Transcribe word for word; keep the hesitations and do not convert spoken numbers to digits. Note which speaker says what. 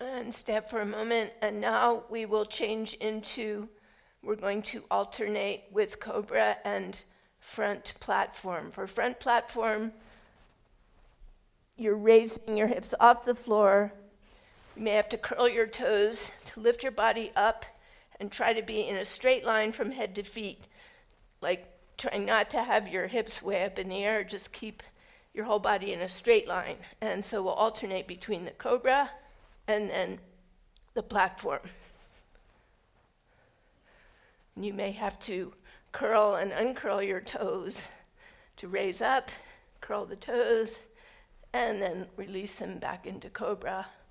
Speaker 1: And step for a moment, and now we will change into, we're going to alternate with Cobra and front platform. For front platform, you're raising your hips off the floor. You may have to curl your toes to lift your body up and try to be in a straight line from head to feet. Like trying not to have your hips way up in the air, just keep your whole body in a straight line. And so we'll alternate between the Cobra and then the platform. You may have to curl and uncurl your toes to raise up, curl the toes, and then release them back into Cobra.